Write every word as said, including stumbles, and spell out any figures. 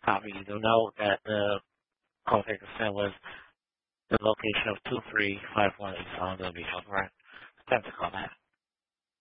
Copy. You do know that the call taker sent was the location of two three five one East Hollandale Beach, correct? Thanks for calling that.